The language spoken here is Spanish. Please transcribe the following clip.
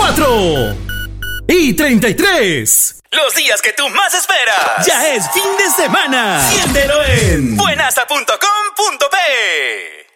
4:33. Los días que tú más esperas. Ya es fin de semana. Siéntelo en buenasa.com.p.